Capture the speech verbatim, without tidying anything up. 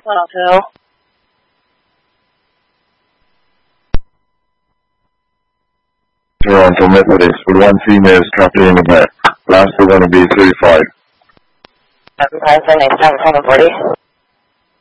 Auto. Toronto Methodist with one female strapped in the back. Last we're going to be thirty-five. Advertise their name, seven forty.